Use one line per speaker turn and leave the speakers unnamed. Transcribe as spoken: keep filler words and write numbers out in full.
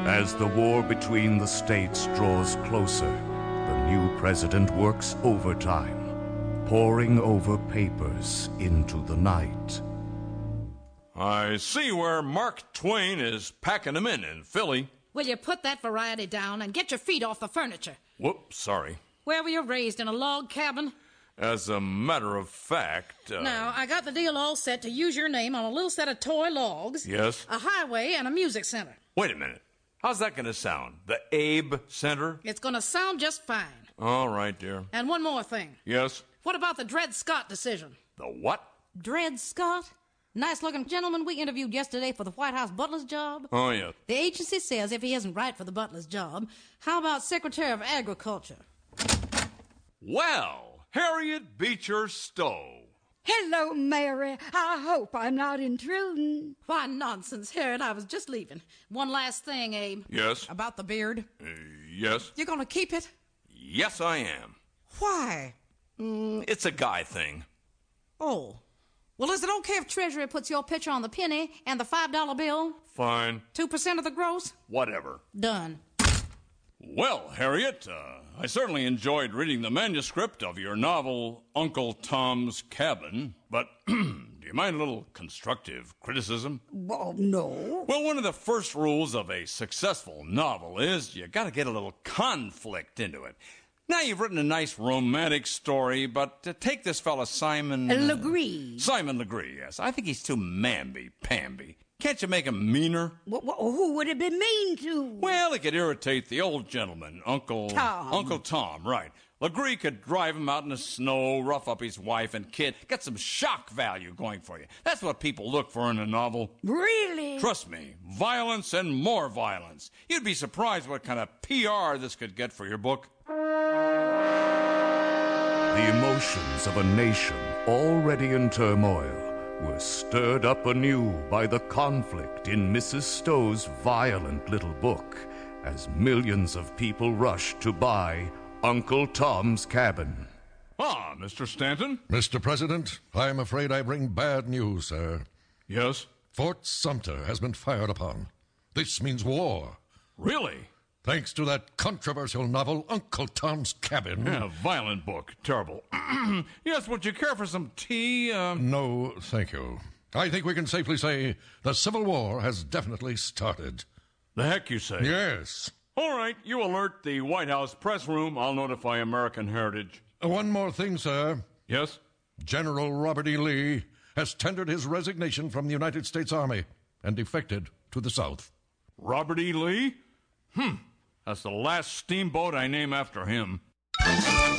As the war between the states draws closer, the new president works overtime, poring over papers into the night.
I see where Mark Twain is packing them in in Philly.
Will you put that variety down and get your feet off the furniture?
Whoops, sorry.
Where were you raised, in a log cabin?
As a matter of fact... Uh...
Now, I got the deal all set to use your name on a little set of toy logs.
Yes?
A highway and a music center.
Wait a minute. How's that going to sound? The Abe Center?
It's going to sound just fine.
All right, dear.
And one more thing.
Yes?
What about the Dred Scott decision?
The what?
Dred Scott? Nice-looking gentleman we interviewed yesterday for the White House butler's job.
Oh, yeah.
The agency says if he isn't right for the butler's job, how about Secretary of Agriculture?
Well, Harriet Beecher Stowe.
Hello, Mary. I hope I'm not intruding.
Why, nonsense, Harriet. I was just leaving. One last thing, Abe.
Yes?
About the beard.
Uh, yes?
You're going to keep it?
Yes, I am.
Why?
Mm, it's a guy thing.
Oh. Well, is it okay if Treasury puts your picture on the penny and the five dollar bill?
Fine.
Two percent of the gross?
Whatever.
Done.
Well, Harriet, uh, I certainly enjoyed reading the manuscript of your novel, Uncle Tom's Cabin, but do you mind a little constructive criticism?
Well, no.
Well, one of the first rules of a successful novel is you gotta get a little conflict into it. Now, you've written a nice romantic story, but uh, take this fella Simon...
Uh, Legree.
Simon Legree, yes. I think he's too mamby-pamby. Can't you make him meaner?
Well, well, who would it be mean to?
Well, it could irritate the old gentleman, Uncle...
Tom.
Uncle Tom, right. Legree could drive him out in the snow, rough up his wife and kid, get some shock value going for you. That's what people look for in a novel.
Really?
Trust me, violence and more violence. You'd be surprised what kind of P R this could get for your book.
The emotions of a nation already in turmoil were stirred up anew by the conflict in Missus Stowe's violent little book as millions of people rushed to buy Uncle Tom's Cabin.
Ah, Mister Stanton?
Mister President, I'm afraid I bring bad news, sir.
Yes?
Fort Sumter has been fired upon. This means war.
Really?
Thanks to that controversial novel, Uncle Tom's Cabin.
Yeah, violent book. Terrible. Yes, would you care for some tea? Uh...
No, thank you. I think we can safely say the Civil War has definitely started.
The heck you say?
Yes.
All right, you alert the White House press room. I'll notify American Heritage.
Uh, one more thing, sir.
Yes?
General Robert E. Lee has tendered his resignation from the United States Army and defected to the South.
Robert E. Lee? Hmm. That's the last steamboat I name after him.